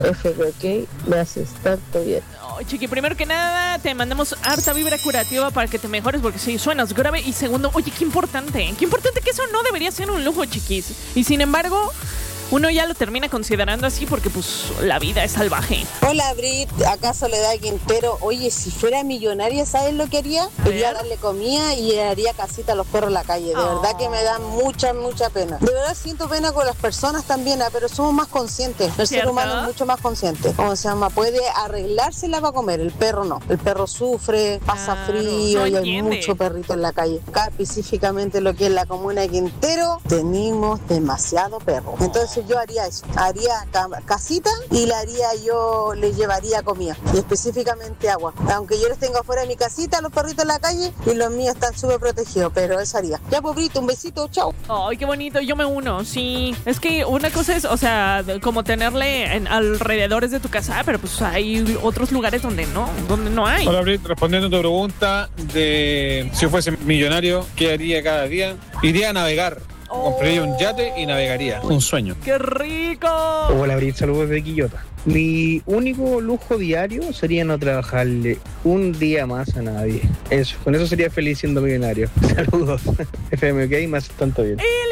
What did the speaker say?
FBK, me haces tanto bien. Oh, Chiqui, primero que nada, te mandamos harta vibra curativa para que te mejores, porque sí, suenas grave. Y segundo, oye, qué importante que eso no debería ser un lujo, chiquis. Y sin embargo, uno ya lo termina considerando así porque, pues, la vida es salvaje. Hola, Brit, acá Soledad Quintero. Oye, si fuera millonaria, ¿sabes lo que haría? Iría darle comida y haría casita a los perros en la calle. De verdad que me da mucha pena. De verdad siento pena con las personas también, pero somos más conscientes. El ser humano es mucho más consciente. ¿Cómo se llama? Puede arreglársela para comer. El perro no. El perro sufre, pasa frío no y hay entiende. mucho perrito en la calle. Acá específicamente lo que es la comuna de Quintero, tenemos demasiado perro. Entonces yo haría eso. Haría casita y le llevaría comida. Y específicamente agua. Aunque yo les tengo afuera de mi casita, los perritos en la calle, y los míos están súper protegidos. Pero eso haría. Ya, pobrito, un besito, chao. Ay, qué bonito, yo me uno, sí. Es que una cosa es, o sea, como tenerle en alrededores de tu casa, pero pues hay otros lugares donde no hay. Hola, Brit, respondiendo a tu pregunta de si fuese millonario, ¿qué haría cada día? Iría a navegar. Compraría un yate y navegaría. Un sueño. ¡Qué rico! Hola, Brit, saludos de Quillota. Mi único lujo diario sería no trabajarle un día más a nadie. Eso, con eso sería feliz siendo millonario. Saludos. FMK, más tanto bien. El